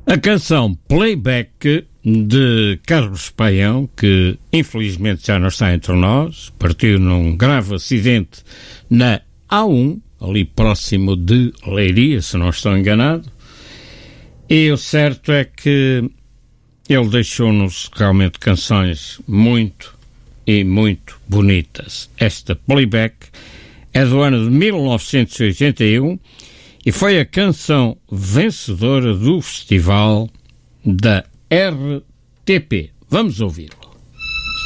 A canção Playback de Carlos Paião, que infelizmente já não está entre nós, partiu num grave acidente na A1, ali próximo de Leiria, se não estou enganado, e o certo é que ele deixou-nos realmente canções muito e muito bonitas. Esta Playback é do ano de 1981 e foi a canção vencedora do festival da RTP. Vamos ouvir.